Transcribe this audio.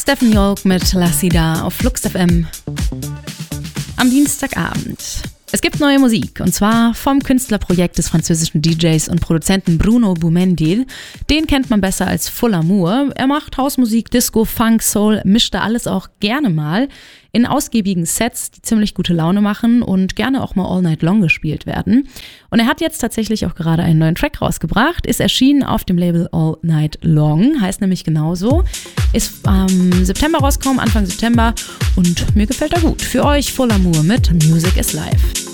Stephen Yolk mit La Sida auf Flux FM am Dienstagabend. Es gibt neue Musik, und zwar vom Künstlerprojekt des französischen DJs und Produzenten Bruno Boumendil. Den kennt man besser als Full Amour. Er macht Hausmusik, Disco, Funk, Soul, mischt da alles auch gerne mal in ausgiebigen Sets, die ziemlich gute Laune machen und gerne auch mal all night long gespielt werden. Und er hat jetzt tatsächlich auch gerade einen neuen Track rausgebracht, ist erschienen auf dem Label All Night Long, heißt nämlich genauso, ist September rausgekommen, Anfang September, und mir gefällt er gut. Für euch Full Amour mit Music is Life.